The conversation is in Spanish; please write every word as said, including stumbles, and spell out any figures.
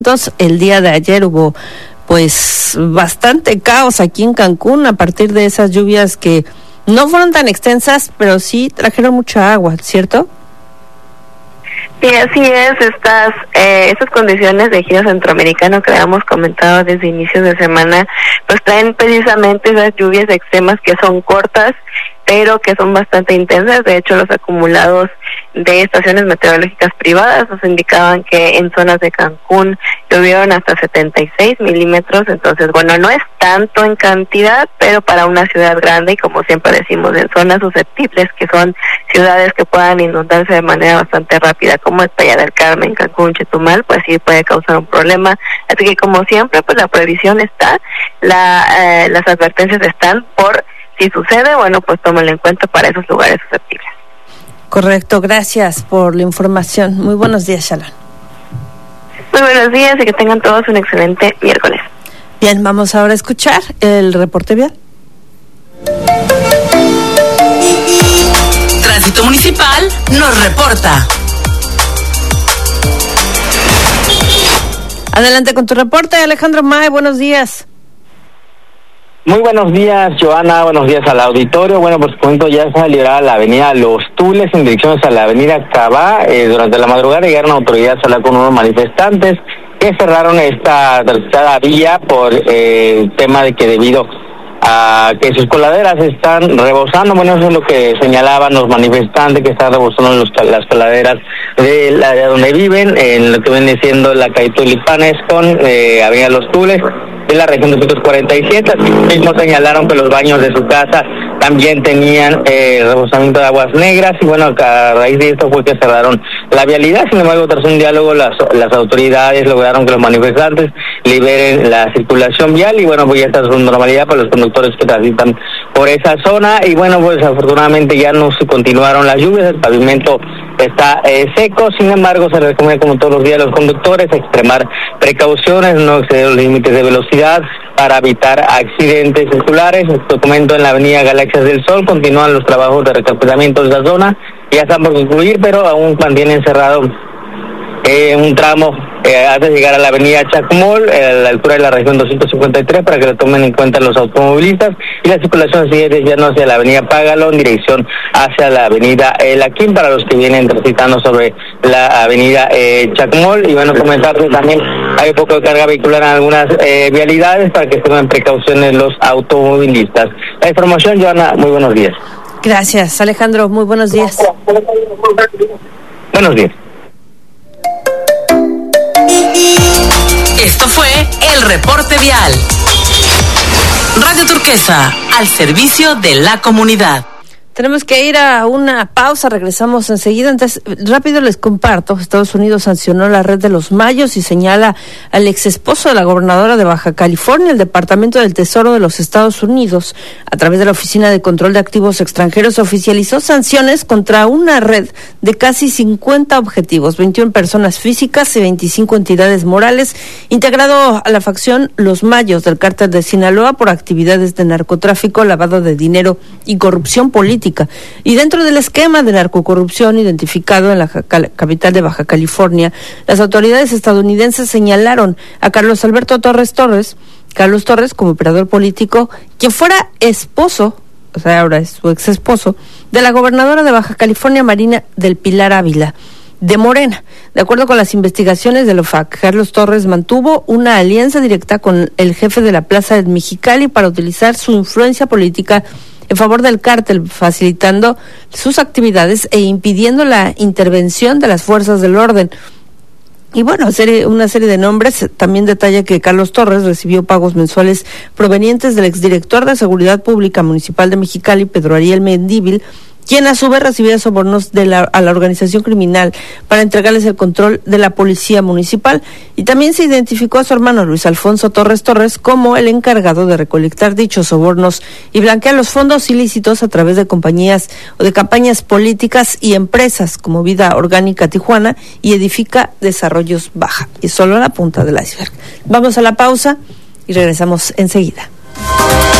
vientos. El día de ayer hubo pues bastante caos aquí en Cancún a partir de esas lluvias que no fueron tan extensas, pero sí trajeron mucha agua, ¿cierto? Sí, así es. Estas eh, estas condiciones de giro centroamericano que habíamos comentado desde inicios de semana, pues traen precisamente esas lluvias extremas que son cortas, pero que son bastante intensas. De hecho, los acumulados de estaciones meteorológicas privadas nos indicaban que en zonas de Cancún llovieron hasta setenta y seis milímetros. Entonces, bueno, no es tanto en cantidad, pero para una ciudad grande, y como siempre decimos, en zonas susceptibles, que son ciudades que puedan inundarse de manera bastante rápida, como es Playa del Carmen, Cancún, Chetumal, pues sí puede causar un problema. Así que, como siempre, pues la previsión está, la eh, las advertencias están por si sucede, bueno, pues tómenlo en cuenta para esos lugares susceptibles. Correcto, gracias por la información. Muy buenos días, Shalon. Muy buenos días y que tengan todos un excelente miércoles. Bien, vamos ahora a escuchar el reporte vial. Tránsito Municipal nos reporta. Adelante con tu reporte, Alejandro May, buenos días. Muy buenos días, Joana, buenos días al auditorio. Bueno, pues cuento, ya está liberada la avenida Los Tules en dirección a la avenida Cabá. Eh, durante la madrugada llegaron autoridades a hablar con unos manifestantes que cerraron esta transitada vía por eh, el tema de que debido a que sus coladeras están rebosando. Bueno, eso es lo que señalaban los manifestantes, que están rebosando los, las coladeras de la de donde viven, en lo que viene siendo la calle Tulipanes con eh, avenida Los Tules, de la región doscientos cuarenta y siete. Así mismo señalaron que los baños de su casa también tenían eh, rebosamiento de aguas negras, y bueno, a raíz de esto fue que cerraron la vialidad. Sin embargo, tras un diálogo, las, las autoridades lograron que los manifestantes liberen la circulación vial, y bueno, pues ya está su normalidad para los conductores que transitan por esa zona. Y bueno, pues afortunadamente ya no se continuaron las lluvias, el pavimento está eh, seco. Sin embargo, se recomienda, como todos los días, a los conductores extremar precauciones, no exceder los límites de velocidad para evitar accidentes circulares. El documento en la avenida Galaxias del Sol continúan los trabajos de recarpetamiento de esa zona, ya están por concluir, pero aún mantienen cerrado eh, un tramo eh, antes de llegar a la avenida Chacmol, eh, a la altura de la región doscientos cincuenta y tres, para que lo tomen en cuenta los automovilistas, y la circulación sigue desviando hacia la avenida Págalo en dirección hacia la avenida eh, Laquín para los que vienen transitando sobre la avenida eh, Chacmol. Y bueno, comentarles también, hay poco de carga vehicular en algunas eh, vialidades para que tomen precauciones los automovilistas. La información, Joana, muy buenos días. Gracias, Alejandro, muy buenos días. Buenos días. Esto fue el reporte vial. Radio Turquesa, al servicio de la comunidad. Tenemos que ir a una pausa, regresamos enseguida. Entonces, rápido les comparto, Estados Unidos sancionó la red de los Mayos y señala al ex esposo de la gobernadora de Baja California. El Departamento del Tesoro de los Estados Unidos, a través de la Oficina de Control de Activos Extranjeros, oficializó sanciones contra una red de casi cincuenta objetivos, veintiuna personas físicas y veinticinco entidades morales, integrado a la facción Los Mayos del cártel de Sinaloa por actividades de narcotráfico, lavado de dinero y corrupción política. Y dentro del esquema de narcocorrupción identificado en la capital de Baja California, las autoridades estadounidenses señalaron a Carlos Alberto Torres Torres, Carlos Torres como operador político, quien fuera esposo, o sea, ahora es su ex esposo, de la gobernadora de Baja California, Marina del Pilar Ávila, de Morena. De acuerdo con las investigaciones del O F A C, Carlos Torres mantuvo una alianza directa con el jefe de la Plaza de Mexicali para utilizar su influencia política en favor del cártel, facilitando sus actividades e impidiendo la intervención de las fuerzas del orden. Y bueno, serie, una serie de nombres. También detalla que Carlos Torres recibió pagos mensuales provenientes del exdirector de Seguridad Pública Municipal de Mexicali, Pedro Ariel Mendívil, quien a su vez recibía sobornos de la, a la organización criminal para entregarles el control de la policía municipal. Y también se identificó a su hermano Luis Alfonso Torres Torres como el encargado de recolectar dichos sobornos y blanquear los fondos ilícitos a través de compañías o de campañas políticas y empresas como Vida Orgánica Tijuana y Edifica Desarrollos Baja. Y solo la punta del iceberg. Vamos a la pausa y regresamos enseguida.